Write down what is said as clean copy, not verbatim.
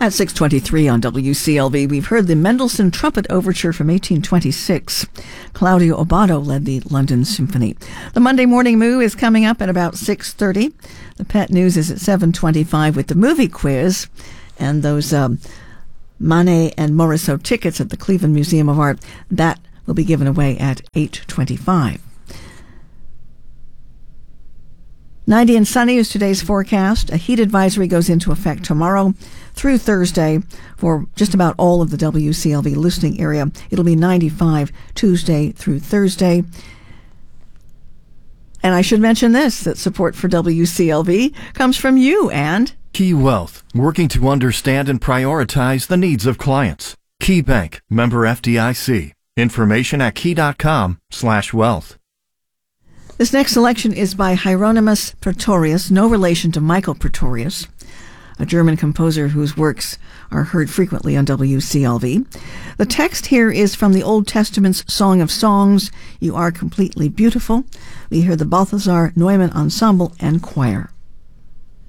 At 6:23 on WCLV, we've heard the Mendelssohn Trumpet Overture from 1826. Claudio Abbado led the London Symphony. The Monday Morning Moo is coming up at about 6:30. The Pet News is at 7:25 with the movie quiz and those Manet and Morisot tickets at the Cleveland Museum of Art. That will be given away at 8:25. 90 and sunny is today's forecast. A heat advisory goes into effect tomorrow through Thursday for just about all of the WCLV listening area. It'll be 95 Tuesday through Thursday. And I should mention this, that support for WCLV comes from you and Key Wealth, working to understand and prioritize the needs of clients. Key Bank, member FDIC. Information at key.com/wealth. This next selection is by Hieronymus Praetorius, no relation to Michael Praetorius, a German composer whose works are heard frequently on WCLV. The text here is from the Old Testament's Song of Songs, You Are Completely Beautiful. We hear the Balthasar Neumann Ensemble and Choir.